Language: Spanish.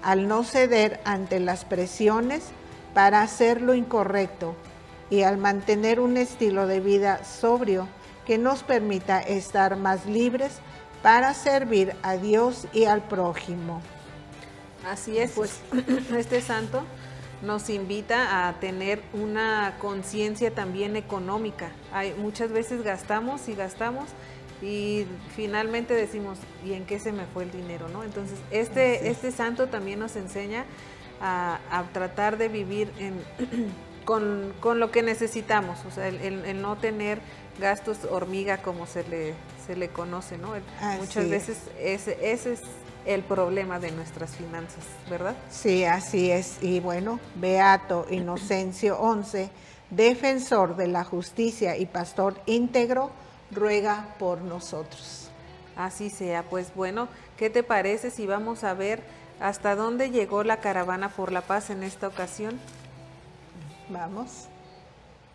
al no ceder ante las presiones para hacer lo incorrecto y al mantener un estilo de vida sobrio que nos permita estar más libres para servir a Dios y al prójimo. Así es, pues este santo nos invita a tener una conciencia también económica. Muchas veces gastamos y finalmente decimos, ¿y en qué se me fue el dinero? ¿No? Entonces, este santo también nos enseña a tratar de vivir con lo que necesitamos, o sea, el no tener gastos hormiga como se le conoce, ¿no? Muchas veces ese es el problema de nuestras finanzas, ¿verdad? Sí, así es. Y bueno, Beato Inocencio XI, defensor de la justicia y pastor íntegro, ruega por nosotros. Así sea. Pues bueno, ¿qué te parece si vamos a ver hasta dónde llegó la caravana por la paz en esta ocasión? Vamos.